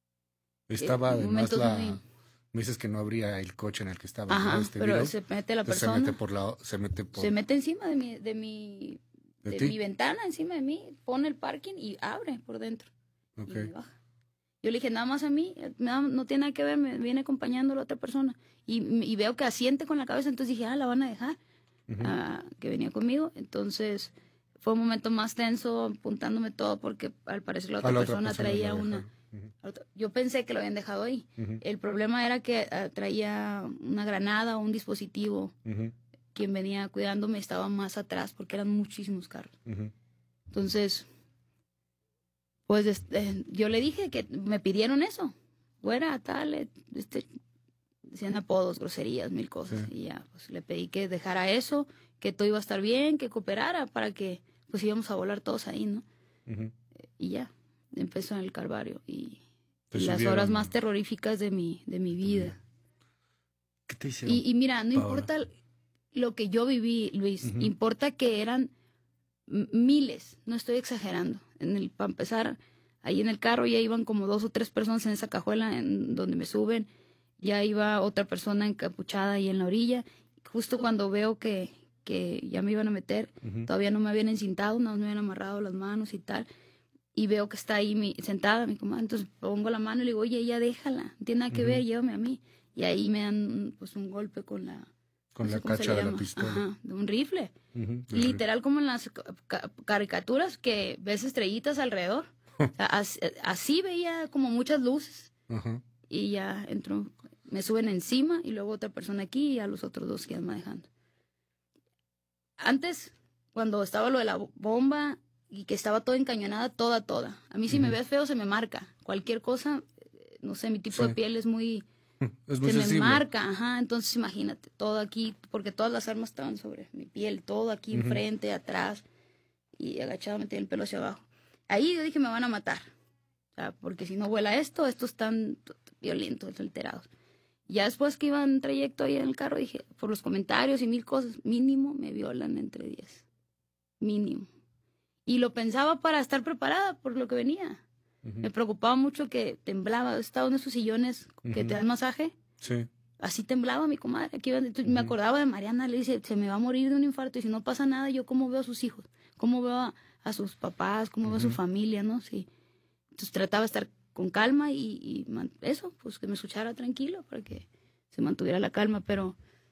Estaba en además momentos la... muy- Me dices que no abría el coche en el que estaba. Ajá, ¿no? Este pero Beetle. se mete la Entonces persona. Se mete por la... Se mete por... Se mete encima de mi, de mi, ¿De de ti? mi ventana, encima de mí, pone el parking y abre por dentro. Ok. Y me baja. Yo le dije, nada más a mí, nada- no tiene nada que ver, me viene acompañando la otra persona. Y, y veo que asiente con la cabeza, entonces dije, ah, la van a dejar, Ujú. ah, que venía conmigo. Entonces fue un momento más tenso, apuntándome todo, porque al parecer la A otra, la otra persona, persona traía la una... dejaron. Ujú. otra- Yo pensé que lo habían dejado ahí. Ujú. El problema era que ah, traía una granada o un dispositivo. Ujú. Quien venía cuidándome estaba más atrás porque eran muchísimos carros. Ujú. Entonces, pues este, yo le dije que me pidieron eso. Fuera, tal, eh, este, decían apodos, groserías, mil cosas. Sí. Y ya, pues le pedí que dejara eso, que todo iba a estar bien, que cooperara para que pues íbamos a volar todos ahí, ¿no? Ujú. Y ya, empezó en el calvario y, Te y las subieron, horas ¿no? más terroríficas de mi, de mi vida. ¿Qué te hicieron? Y, y mira, no Paola? importa lo que yo viví, Luis, Ujú. importa que eran miles, no estoy exagerando. En el, para empezar, ahí en el carro ya iban como dos o tres personas en esa cajuela en donde me suben, ya iba otra persona encapuchada ahí en la orilla. Justo cuando veo que, que ya me iban a meter, uh-huh. todavía no me habían encintado, no me habían amarrado las manos y tal, y veo que está ahí mi, sentada mi comadre, entonces pongo la mano y le digo, oye, ya déjala, no tiene nada que uh-huh. ver, llévame a mí. Y ahí me dan pues un golpe con la... Con no la cacha de la pistola. Ajá, de un rifle. Uh-huh, literal como en las ca- caricaturas que ves estrellitas alrededor. O sea, así, así veía como muchas luces. Uh-huh. Y ya entró, me suben encima y luego otra persona aquí y a los otros dos que iban manejando. Antes, cuando estaba lo de la bomba y que estaba toda encañonada, toda, toda. A mí si uh-huh. me ves feo se me marca. Cualquier cosa, no sé, mi tipo sí. de piel es muy... Es muy se sensible. me marca, ajá, entonces imagínate, todo aquí, porque todas las armas estaban sobre mi piel, todo aquí uh-huh. enfrente, atrás, y agachado me tenía el pelo hacia abajo. Ahí yo dije, me van a matar, o sea, porque si no vuela esto, estos están violentos, alterados. Ya después que iba en trayecto ahí en el carro, dije, por los comentarios y mil cosas, mínimo me violan entre diez, mínimo. Y lo pensaba para estar preparada por lo que venía. Uh-huh. Me preocupaba mucho que temblaba. Estaba en esos sillones que uh-huh. te dan masaje. Sí. Así temblaba mi comadre. Aquí iba, uh-huh. me acordaba de Mariana, le dice, se me va a morir de un infarto. Y si no pasa nada, yo cómo veo a sus hijos, cómo veo a, a sus papás, cómo uh-huh. veo a su familia, ¿no? Sí. Entonces trataba de estar con calma y, y man, eso, pues que me escuchara tranquilo para que se mantuviera la calma, pero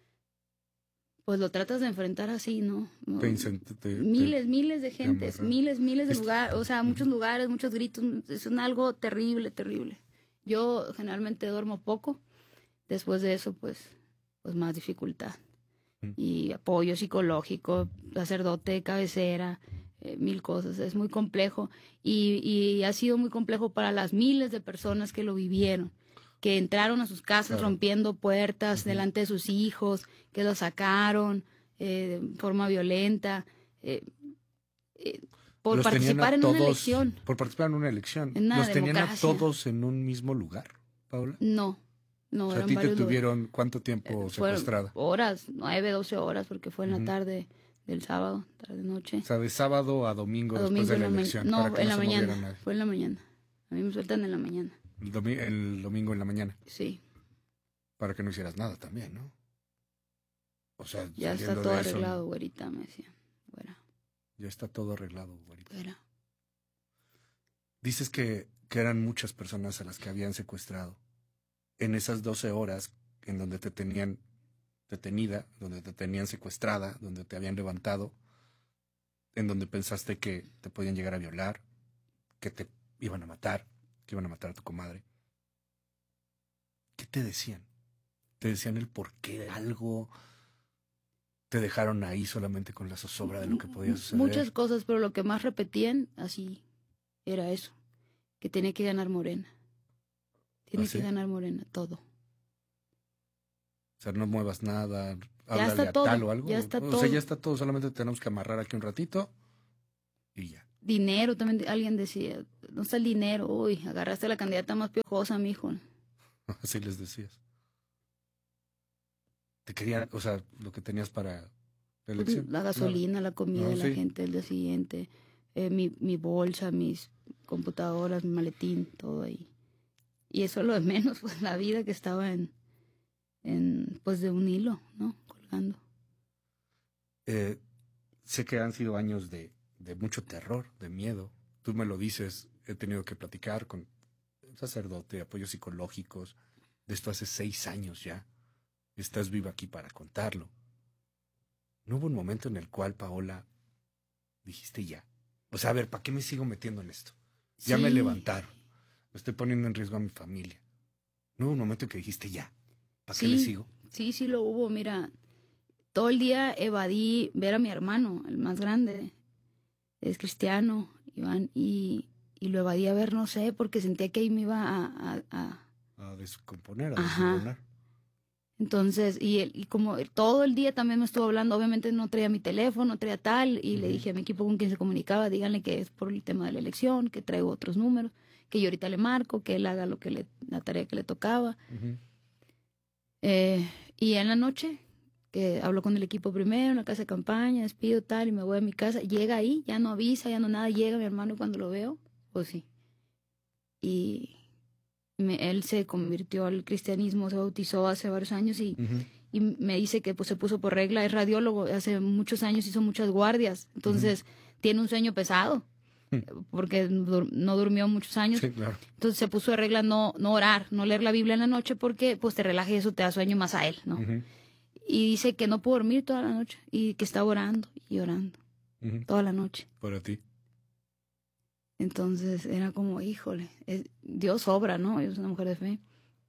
pues lo tratas de enfrentar así, ¿no? no te incent- te, miles, te, miles de gentes, miles, miles de es... lugares, o sea, muchos lugares, muchos gritos, es un algo terrible, terrible. Yo generalmente duermo poco, después de eso, pues, pues más dificultad. Mm. Y apoyo psicológico, sacerdote, cabecera, eh, mil cosas, es muy complejo. Y, y ha sido muy complejo para las miles de personas que lo vivieron, que entraron a sus casas claro. rompiendo puertas uh-huh. delante de sus hijos, que los sacaron eh, de forma violenta, eh, eh, por los participar en todos, una elección. Por participar en una elección. En una ¿Los tenían democracia. a todos en un mismo lugar, Paula? No, no, o sea, eran ¿a ti te varios tuvieron lugares. cuánto tiempo eh, secuestrada? Horas, nueve, doce horas, porque fue en uh-huh. la tarde del sábado, tarde-noche. O sea, de sábado a domingo, a después domingo de la, la ma- elección. No, para que en no la se mañana, nadie. fue en la mañana. A mí me sueltan en la mañana. El, domi- el domingo en la mañana. Sí. Para que no hicieras nada también, ¿no? O sea, ya está todo arreglado, eso, güerita, me decían. Güera. Ya está todo arreglado, güerita. Güera. Dices que, que eran muchas personas a las que habían secuestrado. En esas doce horas en donde te tenían detenida, donde te tenían secuestrada, donde te habían levantado, en donde pensaste que te podían llegar a violar, que te iban a matar, que iban a matar a tu comadre. ¿Qué te decían? ¿Te decían el porqué de algo? ¿Te dejaron ahí solamente con la zozobra de lo que podía suceder? Muchas cosas, pero lo que más repetían así era eso, que tenía que ganar Morena. Tiene ¿Ah, sí? que ganar Morena, todo. O sea, no muevas nada, háblale ya está a todo, tal o algo. Ya está o todo. sea, ya está todo, solamente tenemos que amarrar aquí un ratito y ya. Dinero, también alguien decía, ¿dónde está el dinero? Uy, agarraste a la candidata más piojosa, mijo. Así les decías. Te querían, o sea, lo que tenías para la elección. La gasolina, no. la comida no, de la sí. gente el día siguiente, eh, mi, mi bolsa, mis computadoras, mi maletín, todo ahí. Y eso es lo de menos, pues la vida que estaba en, en pues de un hilo, ¿no? Colgando. Eh, sé que han sido años de, de mucho terror, de miedo. Tú me lo dices, he tenido que platicar con un sacerdote, apoyos psicológicos, de esto hace seis años ya. Estás viva aquí para contarlo. ¿No hubo un momento en el cual, Paola, dijiste ya? O sea, a ver, ¿para qué me sigo metiendo en esto? Ya sí. me levantaron. Me estoy poniendo en riesgo a mi familia. ¿No hubo un momento en que dijiste ya? ¿Para sí, qué le sigo? Sí, sí lo hubo. Mira, todo el día evadí ver a mi hermano, el más grande. Es cristiano, Iván, y, y lo evadí a ver, no sé, porque sentía que ahí me iba a... A, a... a descomponer, a desmoronar. Entonces, y, él, y como todo el día también me estuvo hablando, obviamente no traía mi teléfono, no traía tal, y uh-huh. le dije a mi equipo con quien se comunicaba, díganle que es por el tema de la elección, que traigo otros números, que yo ahorita le marco, que él haga lo que le, la tarea que le tocaba. Uh-huh. Eh, y en la noche, que hablo con el equipo primero en la casa de campaña, despido tal y me voy a mi casa. Llega ahí, ya no avisa, ya no nada, llega mi hermano cuando lo veo, pues sí. Y me, él se convirtió al cristianismo, se bautizó hace varios años y, uh-huh. y me dice que pues se puso por regla, es radiólogo, hace muchos años hizo muchas guardias, entonces uh-huh. tiene un sueño pesado. Porque no durmió muchos años. Sí, claro. Entonces se puso de regla no, no orar, no leer la Biblia en la noche porque pues te relaja y eso te da sueño más a él, ¿no? Uh-huh. Y dice que no pudo dormir toda la noche y que estaba orando y orando uh-huh. toda la noche. Para ti. Entonces era como, híjole, es, Dios obra, ¿no? Yo soy una mujer de fe.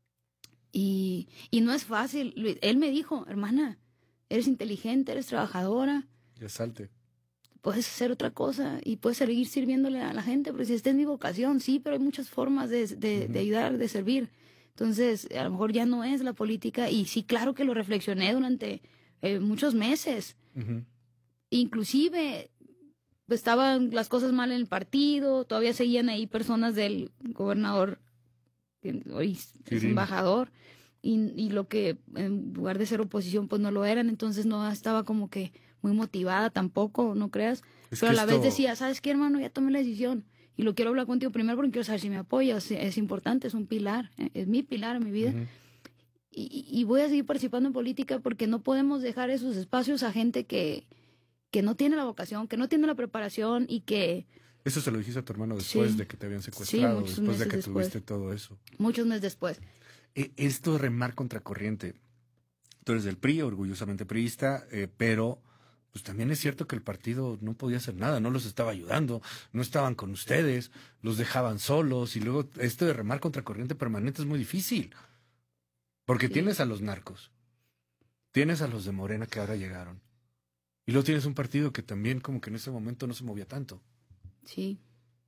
Y, y no es fácil. Él me dijo, hermana, eres inteligente, eres trabajadora. Ya salte. Puedes hacer otra cosa y puedes seguir sirviéndole a la gente, porque si esta es mi vocación, sí, pero hay muchas formas de, de, uh-huh. de ayudar, de servir. Entonces, a lo mejor ya no es la política, y sí, claro que lo reflexioné durante eh, muchos meses. Uh-huh. Inclusive, estaban las cosas mal en el partido, todavía seguían ahí personas del gobernador, que hoy es embajador, y, y lo que en lugar de ser oposición, pues no lo eran, entonces no estaba como que muy motivada tampoco, no creas, es pero a la esto... vez decía, ¿sabes qué, hermano? Ya tomé la decisión y lo quiero hablar contigo primero porque quiero saber si me apoyas, es, es importante, es un pilar, es mi pilar en mi vida. Uh-huh. y, y voy a seguir participando en política porque no podemos dejar esos espacios a gente que, que no tiene la vocación, que no tiene la preparación y que... Eso se lo dijiste a tu hermano después sí. de que te habían secuestrado, sí, después de que después. tuviste todo eso. Muchos meses después. Eh, esto de remar contracorriente, tú eres del P R I, orgullosamente priista, eh, pero... pues también es cierto que el partido no podía hacer nada, no los estaba ayudando, no estaban con ustedes, los dejaban solos, y luego esto de remar contra corriente permanente es muy difícil, porque sí. tienes a los narcos, tienes a los de Morena que ahora llegaron, y luego tienes un partido que también como que en ese momento no se movía tanto. Sí,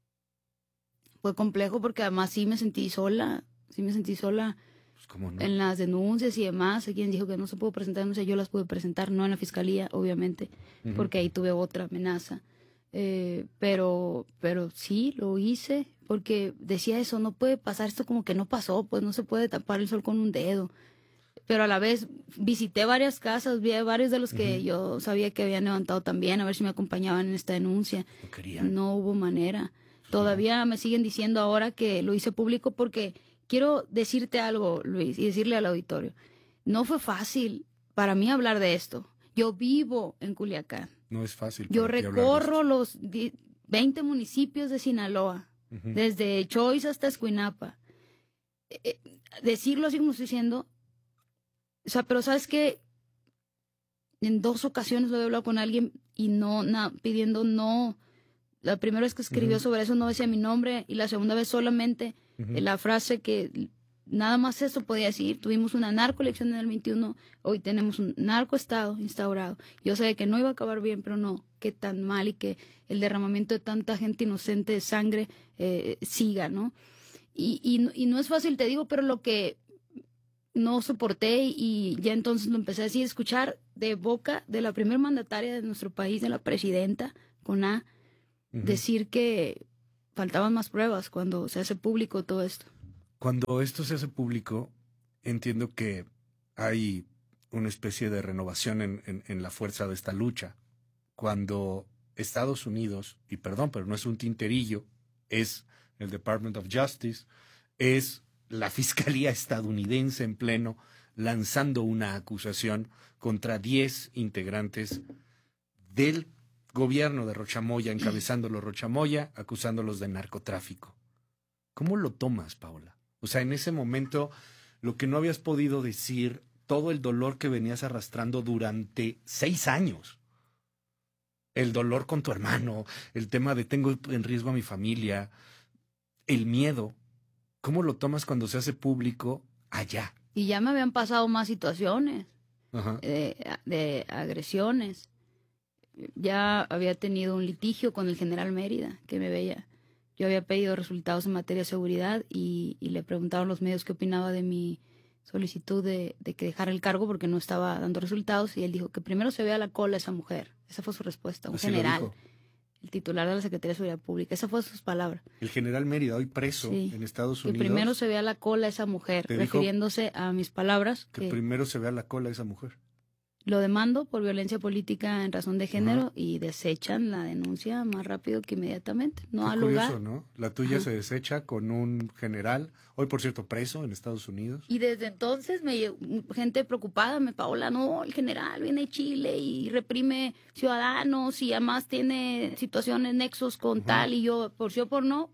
fue complejo porque además sí me sentí sola, sí me sentí sola. ¿Cómo no? En las denuncias y demás, hay quien dijo que no se pudo presentar denuncias, yo las pude presentar, no en la fiscalía, obviamente, uh-huh. porque ahí tuve otra amenaza. Eh, pero, pero sí, lo hice, porque decía eso, no puede pasar esto como que no pasó, pues no se puede tapar el sol con un dedo. Pero a la vez visité varias casas, vi a varios de los que uh-huh. yo sabía que habían levantado también, a ver si me acompañaban en esta denuncia. No querían. No hubo manera. Sí. Todavía me siguen diciendo ahora que lo hice público porque... Quiero decirte algo, Luis, y decirle al auditorio. No fue fácil para mí hablar de esto. Yo vivo en Culiacán. No es fácil. Yo recorro los veinte municipios de Sinaloa, uh-huh. desde Choice hasta Escuinapa. Eh, decirlo así como estoy diciendo, o sea, pero ¿sabes qué? En dos ocasiones lo he hablado con alguien y no, na, pidiendo no. La primera vez que escribió uh-huh. sobre eso no decía mi nombre, y la segunda vez solamente... Uh-huh. La frase que nada más eso podía decir, tuvimos una narcoelección en el veintiuno, hoy tenemos un narcoestado instaurado. Yo sabía que no iba a acabar bien, pero no, que tan mal y que el derramamiento de tanta gente inocente de sangre eh, siga, ¿no? Y, y, y no es fácil, te digo, pero lo que no soporté y ya entonces lo empecé a decir, escuchar de boca de la primer mandataria de nuestro país, de la presidenta, con A, uh-huh. decir que faltaban más pruebas cuando se hace público todo esto. Cuando esto se hace público, entiendo que hay una especie de renovación en, en, en la fuerza de esta lucha. Cuando Estados Unidos, y perdón, pero no es un tinterillo, es el Department of Justice, es la Fiscalía estadounidense en pleno, lanzando una acusación contra diez integrantes del gobierno de Rocha Moya, encabezándolo Rocha Moya, acusándolos de narcotráfico. ¿Cómo lo tomas, Paola? O sea, en ese momento, lo que no habías podido decir, todo el dolor que venías arrastrando durante seis años. El dolor con tu hermano, el tema de tengo en riesgo a mi familia, el miedo. ¿Cómo lo tomas cuando se hace público allá? Y ya me habían pasado más situaciones Ajá. de, de agresiones. Ya había tenido un litigio con el general Mérida, que me veía. Yo había pedido resultados en materia de seguridad y, y le preguntaron los medios qué opinaba de mi solicitud de, de que dejara el cargo porque no estaba dando resultados, y él dijo que primero se vea la cola esa mujer. Esa fue su respuesta, un Así general, el titular de la Secretaría de Seguridad Pública. Esas fueron sus palabras. El general Mérida, hoy preso sí, en Estados que Unidos. Que primero se vea la cola esa mujer, refiriéndose a mis palabras. Que, que primero se vea la cola esa mujer. lo demando por violencia política en razón de género. Ajá. Y desechan la denuncia más rápido que inmediatamente. No Qué ha curioso, lugar. ¿no? La tuya Ajá. se desecha con un general, hoy por cierto preso en Estados Unidos. Y desde entonces me llegó gente preocupada, me Paola, no, el general viene de Chile y reprime ciudadanos y además tiene situaciones, nexos con Ajá. tal, y yo, por sí o por no,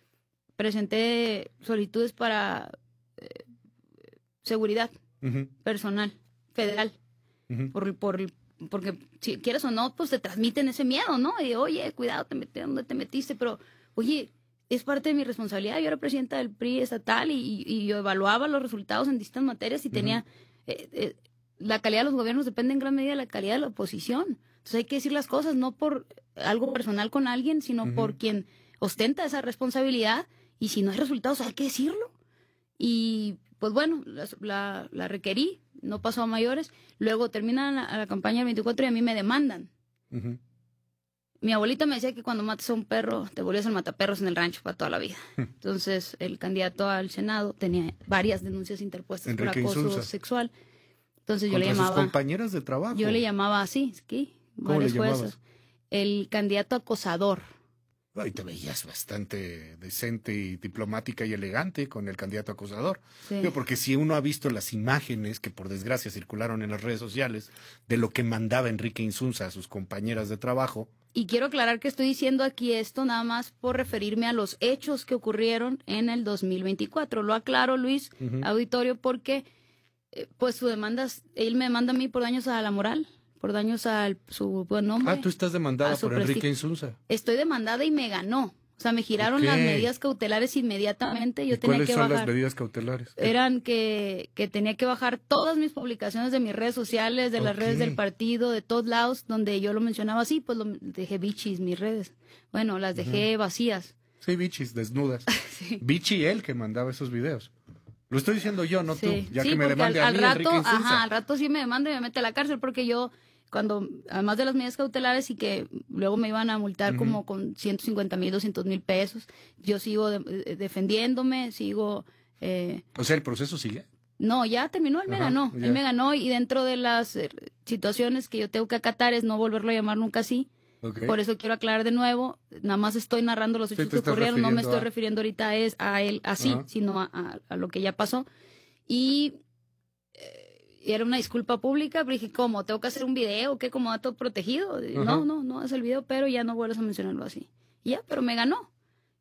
presenté solicitudes para eh, seguridad uh-huh. personal, federal, uh-huh. por, por, porque si quieres o no, pues te transmiten ese miedo, ¿no? Y oye, cuidado, te metí, ¿dónde te metiste? Pero, oye, es parte de mi responsabilidad. Yo era presidenta del P R I estatal y, y yo evaluaba los resultados en distintas materias y uh-huh. tenía... Eh, eh, la calidad de los gobiernos depende en gran medida de la calidad de la oposición. Entonces hay que decir las cosas no por algo personal con alguien, sino uh-huh. por quien ostenta esa responsabilidad. Y si no hay resultados, hay que decirlo. Y pues bueno, la, la, la requerí, no pasó a mayores. Luego termina la, la campaña del veinticuatro y a mí me demandan. Uh-huh. Mi abuelita me decía que cuando matas a un perro, te volvías el mataperros en el rancho para toda la vida. Entonces, el candidato al Senado tenía varias denuncias interpuestas Enrique por acoso Insulza. sexual. Entonces yo le llamaba... sus compañeras de trabajo. Yo le llamaba así, ¿sí? ¿Cómo le llamabas? El candidato acosador. Y te veías bastante decente y diplomática y elegante con el candidato acosador. Sí. Digo, porque si uno ha visto las imágenes que por desgracia circularon en las redes sociales de lo que mandaba Enrique Insunza a sus compañeras de trabajo. Y quiero aclarar que estoy diciendo aquí esto nada más por referirme a los hechos que ocurrieron en el dos mil veinticuatro. Lo aclaro, Luis, uh-huh. auditorio, porque eh, pues su demanda, él me demanda a mí por daños a la moral. Por daños a su buen nombre. Ah, tú estás demandada por Enrique Insunza. Estoy demandada y me ganó. O sea, me giraron okay. las medidas cautelares inmediatamente. Yo ¿Y tenía cuáles que son bajar. las medidas cautelares? Eran que, que tenía que bajar todas mis publicaciones de mis redes sociales, de okay. las redes del partido, de todos lados, donde yo lo mencionaba así, pues lo dejé bichis, mis redes. Bueno, las dejé uh-huh. vacías. Sí, bichis, desnudas. sí. Bichi él que mandaba esos videos. Lo estoy diciendo yo, no sí. tú. Ya sí, que me demande al, a mí, al rato, Enrique Insunza. Ajá, al rato sí me demanda y me mete a la cárcel porque yo... cuando, además de las medidas cautelares y que luego me iban a multar uh-huh. como con ciento cincuenta mil, doscientos mil pesos, yo sigo de, de, defendiéndome, sigo... Eh, o sea, ¿el proceso sigue? No, ya terminó, él me Ajá, ganó, ya. él me ganó y dentro de las eh, situaciones que yo tengo que acatar es no volverlo a llamar nunca así. Okay. Por eso quiero aclarar de nuevo, nada más estoy narrando los hechos sí, que ocurrieron, no me estoy a... refiriendo ahorita a, es, a él así, Ajá. sino a, a, a lo que ya pasó. Y... Eh, era una disculpa pública, pero dije, ¿cómo? ¿Tengo que hacer un video? ¿Qué? ¿Como dato protegido? Uh-huh. No, no, no es el video, pero ya no vuelves a mencionarlo así. Y ya, pero me ganó.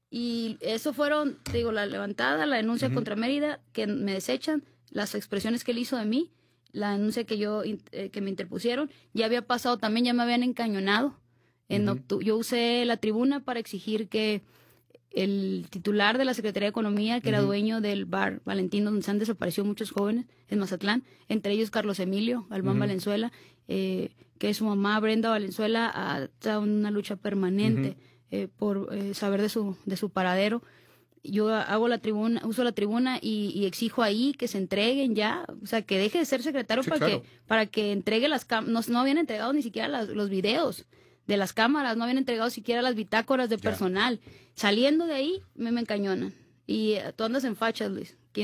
Y eso fueron, te digo, la levantada, la denuncia uh-huh. contra Mérida, que me desechan, las expresiones que él hizo de mí, la denuncia que yo eh, que me interpusieron. Ya había pasado también, ya me habían encañonado. En uh-huh. octu- yo usé la tribuna para exigir que el titular de la Secretaría de Economía, que uh-huh. era dueño del bar Valentino, donde se han desaparecido muchos jóvenes en Mazatlán, entre ellos Carlos Emilio Albán uh-huh. Valenzuela, eh, que su mamá Brenda Valenzuela ha estado en una lucha permanente uh-huh. eh, por eh, saber de su de su paradero. Yo hago la tribuna, uso la tribuna y, y exijo ahí que se entreguen ya, o sea, que deje de ser secretario sí, para claro. que para que entregue las cámaras. No, no habían entregado ni siquiera las, los videos de las cámaras, no habían entregado siquiera las bitácoras de personal. Ya. Saliendo de ahí, me, me encañonan. Y tú andas en fachas, Luis.